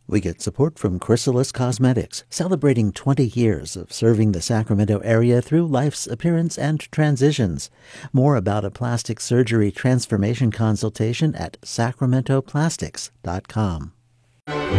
We get support from Chrysalis Cosmetics, celebrating 20 years of serving the Sacramento area through life's appearance and transitions. More about a plastic surgery transformation consultation at sacramentoplastics.com.